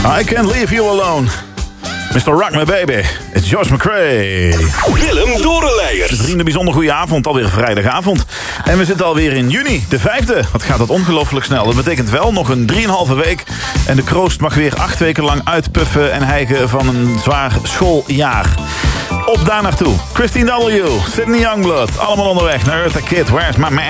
I Can't Leave You Alone. Mr. Rock My Baby. It's George McRae. Willem Dorenleijers. Vrienden, bijzonder goede avond. Alweer vrijdagavond. En we zitten alweer in juni, de 5e. Wat gaat dat ongelooflijk snel. Dat betekent wel nog een 3,5 week. En de kroost mag weer 8 weken lang uitpuffen en hijgen van een zwaar schooljaar. Op daar naartoe. Christine W., Sydney Youngblood. Allemaal onderweg naar Eartha Kitt. Where's my man?